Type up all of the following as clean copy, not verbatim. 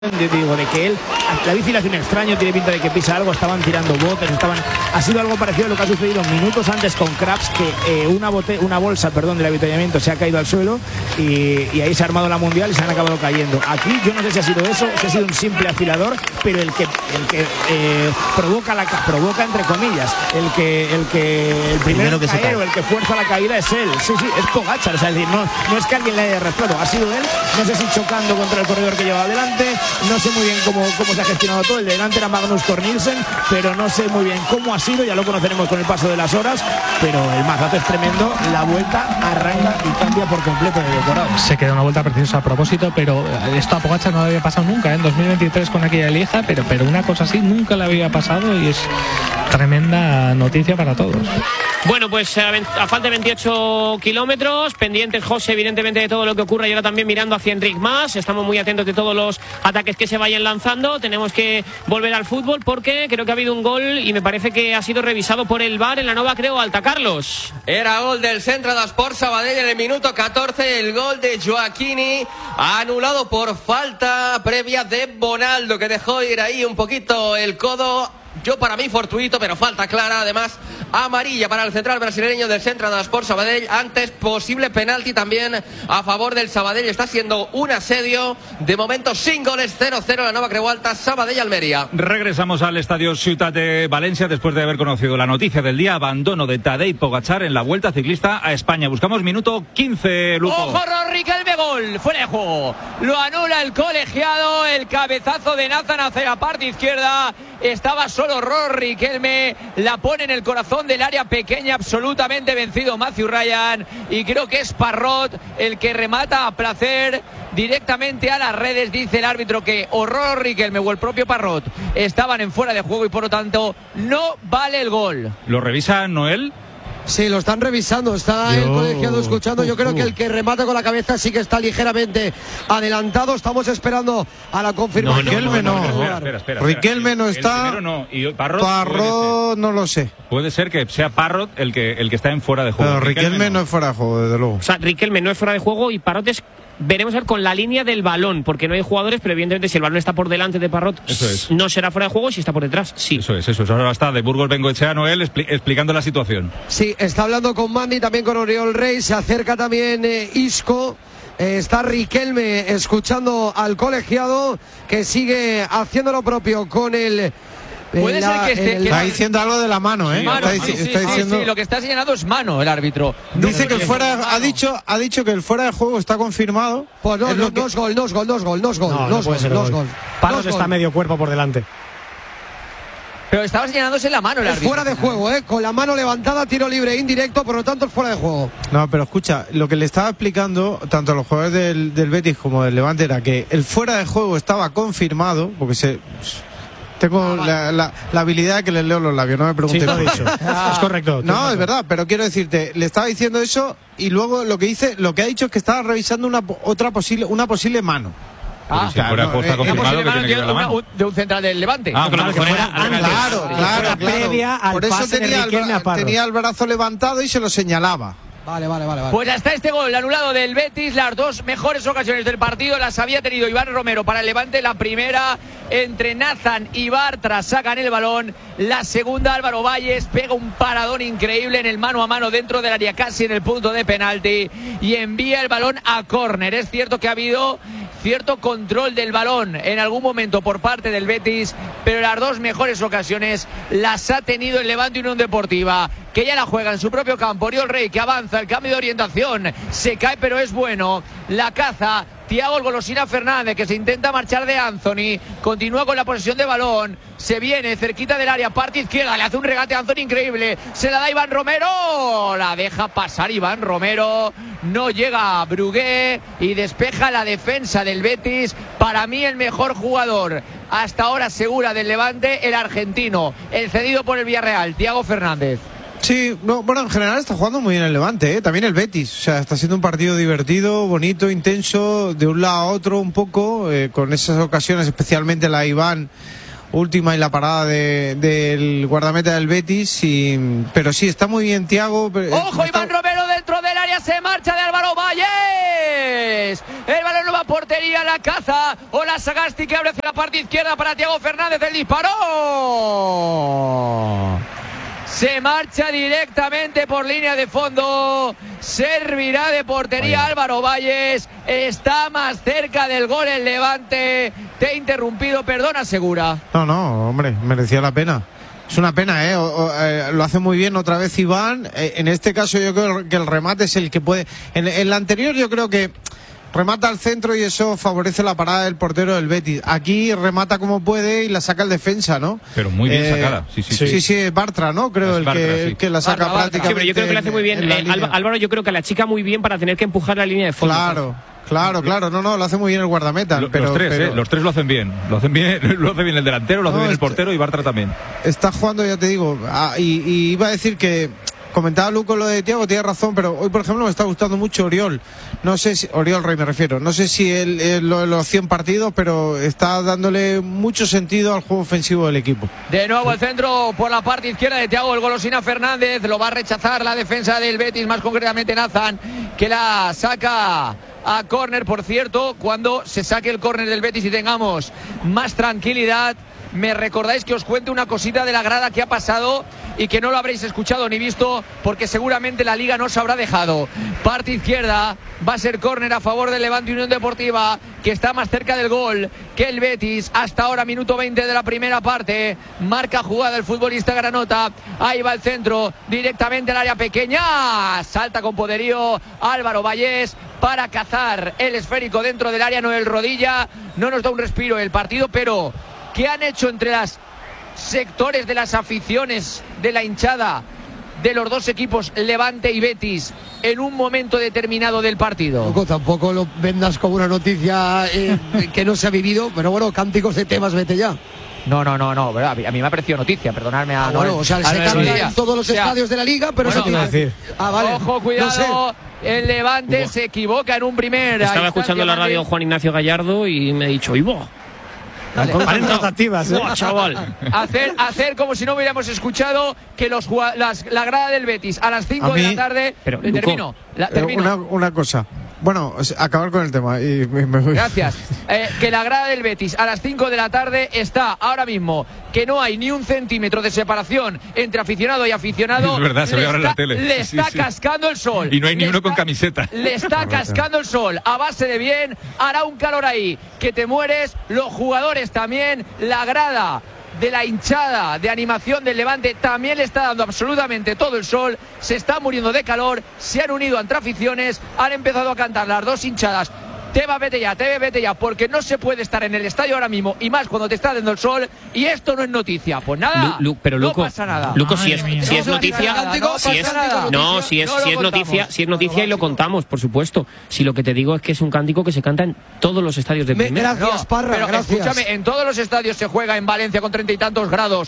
de que él, la bici le hace un extraño, tiene pinta de que pisa algo, estaban tirando botes, ha sido algo parecido a lo que ha sucedido minutos antes con Krabs, que una bolsa del avituallamiento se ha caído al suelo y ahí se ha armado la mundial y se han acabado cayendo. Aquí yo no sé si ha sido eso, si ha sido un simple afilador, pero el que provoca entre comillas, el primero que cae o el que fuerza la caída es él. Sí, es Pogačar, o sea, es decir, no es que alguien le haya arrastrado, ha sido él, no sé si chocando contra el corredor que llevaba adelante. No sé muy bien cómo se ha gestionado todo. El de delante era Magnus Cort Nielsen, pero no sé muy bien cómo ha sido. Ya lo conoceremos con el paso de las horas, pero el mazazo es tremendo. La vuelta arranca y cambia por completo de decorado. Se queda una vuelta preciosa a propósito, pero esto a Pogačar no le había pasado nunca, en 2023 con aquella Lieja, pero una cosa así nunca le había pasado y es tremenda noticia para todos. Bueno, pues a falta de 28 kilómetros, pendientes, José, evidentemente de todo lo que ocurra y ahora también mirando hacia Enric Mas. Estamos muy atentos de todos los ataques que se vayan lanzando. Tenemos que volver al fútbol porque creo que ha habido un gol y me parece que ha sido revisado por el VAR en la Nova Creu Alta. Carlos. Era gol del Centre d'Esport Sabadell en el minuto 14, el gol de Joaquini, anulado por falta previa de Bonaldo, que dejó ir ahí un poquito el codo. Yo para mí fortuito, pero falta clara, además amarilla para el central brasileño del Centre d'Esport Sabadell. Antes posible penalti también a favor del Sabadell. Está siendo un asedio, de momento sin goles, 0-0 la Nova Creu Alta, Sabadell-Almería. Regresamos al estadio Ciutat de Valencia después de haber conocido la noticia del día, abandono de Tadej Pogačar en la Vuelta Ciclista a España. Buscamos minuto 15, Luco. ¡Ojo, Riquelme, gol! Fuera de juego. Lo anula el colegiado, el cabezazo de Nathan hacia la parte izquierda. Estaba solo Riquelme, la pone en el corazón del área pequeña, absolutamente vencido Matthew Ryan, y creo que es Parrot el que remata a placer directamente a las redes. Dice el árbitro que o Riquelme o el propio Parrot estaban en fuera de juego y por lo tanto no vale el gol. ¿Lo revisa Noel? Sí, lo están revisando, está el colegiado escuchando. Yo creo que el que remata con la cabeza sí que está ligeramente adelantado. Estamos esperando a la confirmación. Riquelme no. Espera. Riquelme no está. No. Y Parrot no lo sé. Puede ser que sea Parrot el que está en fuera de juego. Pero Riquelme no es fuera de juego, desde luego. O sea, Riquelme no es fuera de juego y Parrot es... Veremos a ver con la línea del balón, porque no hay jugadores, pero evidentemente si el balón está por delante de Parrot, no será fuera de juego, si está por detrás, sí. Eso es. Ahora está de Burgos Bengoechea Noel explicando la situación. Sí, está hablando con Mandy, también con Oriol Rey, se acerca también Isco. Está Riquelme escuchando al colegiado, que sigue haciendo lo propio con el... Puede ser que está diciendo algo de la mano, ¿eh? Mano, está diciendo... sí, lo que está señalando es mano el árbitro. Dice que el fuera, ha dicho que el fuera de juego está confirmado. Pues no es gol. Parrot está medio cuerpo por delante. Pero estaba señalándose la mano el árbitro. Fuera de juego, con la mano levantada, tiro libre indirecto, por lo tanto es fuera de juego. No, pero escucha, lo que le estaba explicando tanto a los jugadores del Betis como del Levante era que el fuera de juego estaba confirmado, porque tengo la habilidad de que les leo los labios, no me preguntes. Sí, es correcto. No, es verdad, pero quiero decirte, le estaba diciendo eso y luego lo que ha dicho es que estaba revisando una posible mano. Si fuera juego está confirmado que tiene que ver la mano. De un central del Levante. Claro. Previa al por eso pase tenía el brazo levantado y se lo señalaba. Vale. Pues hasta este gol anulado del Betis, las dos mejores ocasiones del partido las había tenido Iván Romero para el Levante. La primera entre Nathan y Bartra, sacan el balón. La segunda, Álvaro Valles pega un paradón increíble en el mano a mano dentro del área, casi en el punto de penalti, y envía el balón a córner. Es cierto que ha habido cierto control del balón en algún momento por parte del Betis, pero las dos mejores ocasiones las ha tenido el Levante Unión Deportiva, que ya la juega en su propio campo. Oriol Rey, que avanza, el cambio de orientación, se cae pero es bueno, la caza Thiago el Golosina Fernández, que se intenta marchar de Anthony, continúa con la posesión de balón, se viene cerquita del área, parte izquierda, le hace un regate a Anthony increíble, se la da Iván Romero, la deja pasar Iván Romero, no llega a Brugué y despeja la defensa del Betis. Para mí el mejor jugador hasta ahora segura del Levante, el argentino, el cedido por el Villarreal, Thiago Fernández. Sí, en general está jugando muy bien el Levante, también el Betis, o sea, está siendo un partido divertido, bonito, intenso, de un lado a otro un poco, con esas ocasiones, especialmente la Iván última y la parada del guardameta del Betis, pero sí, está muy bien Thiago. ¡Ojo, Iván Romero dentro del área! Se marcha de Álvaro Valles. El balón no va a portería, la caza. Ola Sagasti que abre hacia la parte izquierda para Thiago Fernández. El disparo. Se marcha directamente por línea de fondo. Servirá de portería Álvaro Valles. Está más cerca del gol el Levante. Te he interrumpido, perdona, Segura. No, hombre, merecía la pena. Es una pena, lo hace muy bien otra vez Iván. En este caso yo creo que el remate es el que puede. En la anterior yo creo que remata al centro y eso favorece la parada del portero del Betis. Aquí remata como puede y la saca el defensa, ¿no? Pero muy bien sacada. Sí, Bartra, ¿no? Creo el que la saca prácticamente. Sí, pero yo creo que lo hace muy bien. Álvaro, yo creo que la achica muy bien para tener que empujar la línea de fondo. Claro, no, lo hace muy bien el guardameta. Los tres lo hacen bien. Lo hace bien el delantero, lo hace bien el portero y Bartra también. Está jugando, ya te digo. Y iba a decir que comentaba Luco lo de Thiago, tiene razón, pero hoy, por ejemplo, me está gustando mucho Oriol. No sé si, Oriol Rey me refiero, no sé si los 100 partidos, pero está dándole mucho sentido al juego ofensivo del equipo. De nuevo el centro por la parte izquierda de Thiago, el golosina Fernández, lo va a rechazar la defensa del Betis, más concretamente Nathan, que la saca a córner. Por cierto, cuando se saque el córner del Betis y tengamos más tranquilidad, me recordáis que os cuente una cosita de la grada que ha pasado y que no lo habréis escuchado ni visto porque seguramente la liga no os habrá dejado. Parte izquierda, va a ser córner a favor del Levante Unión Deportiva, que está más cerca del gol que el Betis. Hasta ahora, minuto 20 de la primera parte. Marca jugada el futbolista Granota. Ahí va el centro, directamente al área pequeña. Salta con poderío Álvaro Valles para cazar el esférico dentro del área. Noel Rodilla no nos da un respiro el partido, pero ¿qué han hecho entre los sectores de las aficiones de la hinchada de los dos equipos, Levante y Betis, en un momento determinado del partido? Tampoco lo vendas como una noticia que no se ha vivido, pero bueno, cánticos de temas, vete ya. No, a mí me ha parecido noticia, perdonadme a Noel. O sea, se canta en todos los estadios de la liga, pero bueno, se tiene que decir. Vale. Ojo, cuidado. No sé. El Levante se equivoca en un primer. Estaba escuchando la radio Juan Ignacio Gallardo y me ha dicho, ¡Ivo! Valen tratativas, chaval. Hacer como si no hubiéramos escuchado que la grada del Betis a las 5 de la tarde. Pero, termino. Una cosa. Bueno, acabar con el tema y me voy. Gracias. Que la grada del Betis a las 5 de la tarde está ahora mismo, que no hay ni un centímetro de separación entre aficionado y aficionado. Es verdad, se ve ahora en la tele. Le está cascando el sol. Y no hay ni uno con camiseta. Le está cascando el sol. A base de bien, hará un calor ahí que te mueres. Los jugadores también, la grada de la hinchada de animación del Levante también le está dando absolutamente todo el sol, se está muriendo de calor, se han unido entre aficiones, han empezado a cantar las dos hinchadas. Tebas, vete ya, porque no se puede estar en el estadio ahora mismo, y más cuando te está dando el sol, y esto no es noticia. Pues nada, pero no pasa nada. Luco, si es noticia, si es noticia y lo contamos, por supuesto. Si lo que te digo es que es un cántico que se canta en todos los estadios de primera. Gracias, Parra, pero gracias. Escúchame, en todos los estadios se juega en Valencia con 30 y tantos grados.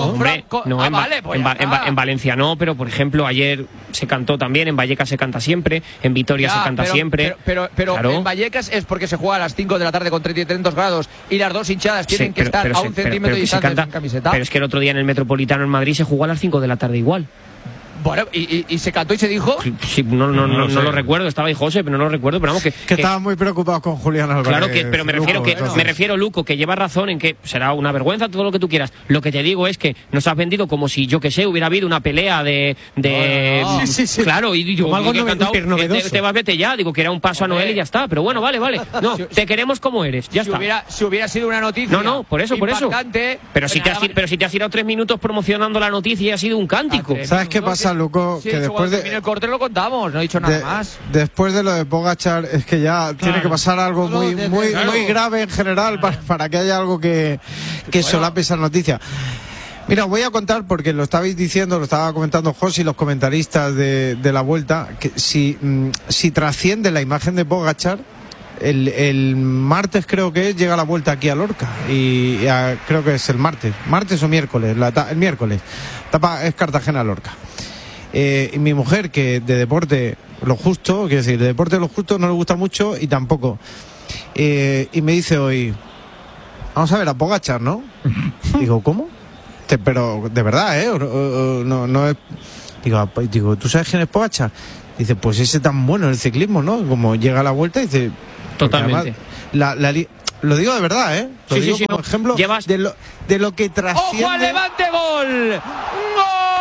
En Valencia no, pero por ejemplo ayer se cantó también, en Vallecas se canta siempre, en Vitoria se canta siempre. Pero claro. En Vallecas es porque se juega a las 5 de la tarde con 30 y 30 grados y las dos hinchadas tienen que estar a un centímetro de distancia en camiseta. Pero es que el otro día en el Metropolitano en Madrid se jugó a las 5 de la tarde igual. Bueno, ¿y se cantó y se dijo? Sí, no lo recuerdo, estaba ahí José, pero no lo recuerdo, pero vamos que estaban muy preocupados con Julián Álvarez. Claro que, pero me refiero, Luco, que lleva razón en que será una vergüenza todo lo que tú quieras. Lo que te digo es que nos has vendido como si, yo que sé, hubiera habido una pelea de Sí. Claro, y yo algo he cantado, te vas, vete ya, digo que era un paso a Noel y ya está, pero bueno, vale. No, te queremos como eres, ya está. Si hubiera sido una noticia. No, por eso. Pero si te has tirado 3 minutos promocionando la noticia y ha sido un cántico. ¿Sabes qué pasa, Luco? Que después de el corte lo contamos, no he dicho nada más. Después de lo de Pogačar es que ya tiene que pasar algo muy grave en general para que haya algo que solape esa noticia. Mira, voy a contar, porque lo estabais diciendo, lo estaba comentando José y los comentaristas de la vuelta, que si trasciende la imagen de Pogačar, el martes creo que llega la vuelta aquí a Lorca, y creo que es el martes o miércoles, el miércoles, es Cartagena-Lorca. Y mi mujer, que de deporte lo justo, quiero decir, de deporte lo justo no le gusta mucho y tampoco. Y me dice hoy, vamos a ver a Pogačar, ¿no? Digo, ¿cómo? Pero de verdad, no es... Digo, ¿tú sabes quién es Pogačar? Dice, pues ese tan bueno en el ciclismo, ¿no? Como llega a la vuelta y dice... Totalmente. Lo digo de verdad, Lo digo como ejemplo de lo que trasciende. ¡Ojo al Levante, gol!